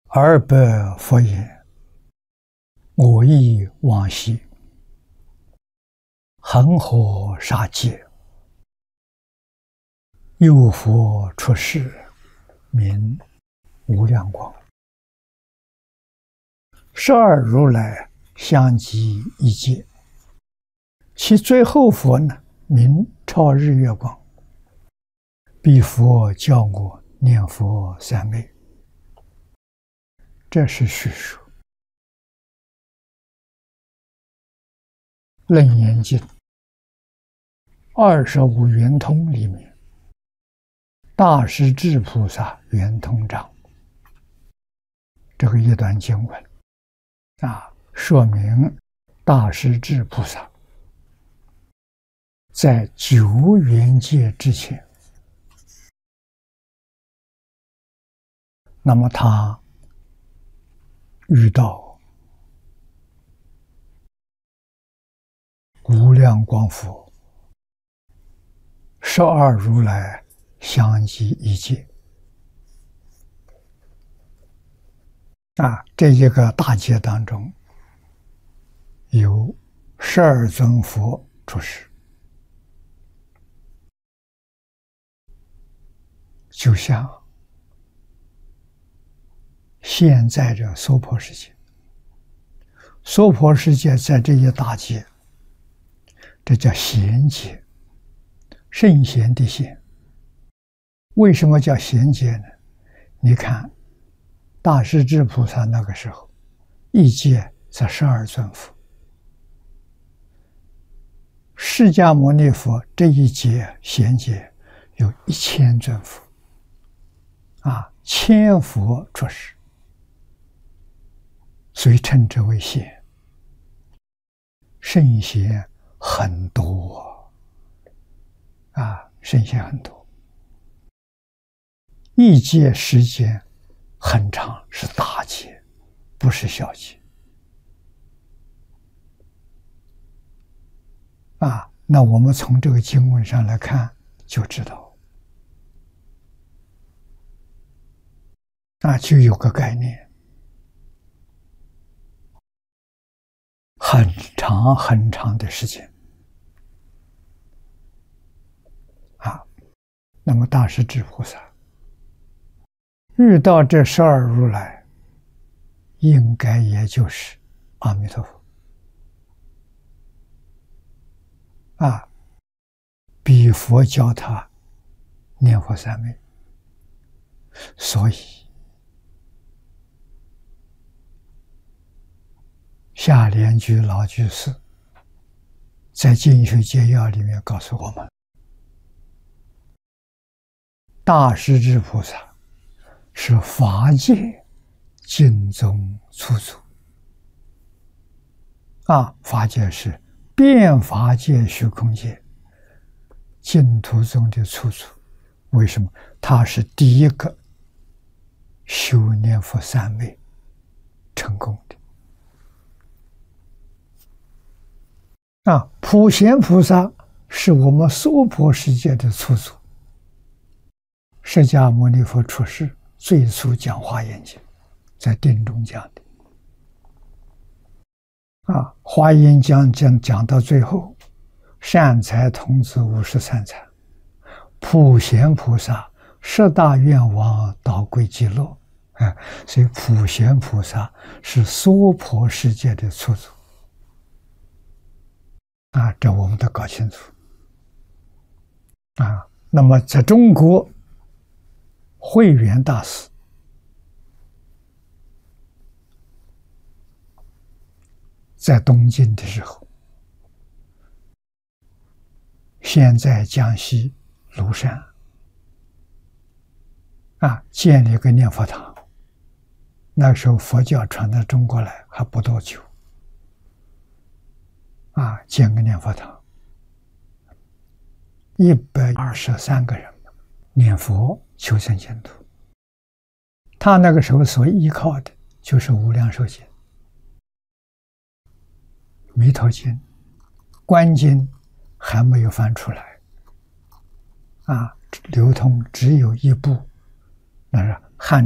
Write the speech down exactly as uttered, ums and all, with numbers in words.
二百佛言：我忆往昔，恒河沙界，有佛出世，名无量光。十二如来相继一劫，其最后佛呢，名超日月光。彼佛教我念佛三昧。这是叙述。楞严经二十五圆通里面，大势至菩萨圆通章这个一段经文啊，说明大势至菩萨在九缘界之前，那么他遇到无量光佛、十二如来相继一劫啊，这一个大劫当中，有十二尊佛出世，就像现在的娑婆世界，娑婆世界在这一大劫，这叫贤劫，圣贤的贤。为什么叫贤劫呢？你看大势至菩萨那个时候，一劫才十二尊佛，释迦牟尼佛这一劫贤劫有一千尊佛啊，千佛出世，所以称之为贤。圣贤很多啊，圣贤很多，一劫时间很长，是大劫，不是小劫啊。那我们从这个经文上来看就知道啊，就有个概念，很长很长的时间啊。那么大势至菩萨遇到这十二如来，应该也就是阿弥陀佛啊，彼佛教他念佛三昧，所以下莲居老居士在《经学简要》里面告诉我们，大势至菩萨是法界经中出祖啊，法界是遍法界虚空界净土中的出祖。为什么？他是第一个修念佛三昧成功的啊。普贤菩萨是我们娑婆世界的出祖，释迦牟尼佛出世最初讲华严经，在定中讲的啊。华严经讲讲到最后，善财童子五十三参，普贤菩萨十大愿王导归极乐啊。所以普贤菩萨是娑婆世界的出祖啊，这我们得搞清楚啊。那么在中国，慧远大师在东晋的时候，现在江西庐山啊，建立一个念佛堂。那时候佛教传到中国来还不多久啊，建个念佛堂，一百二十三个人念佛求生净土。他那个时候所依靠的就是无量寿经、弥陀经、观经还没有翻出来啊，流通只有一部，那是汉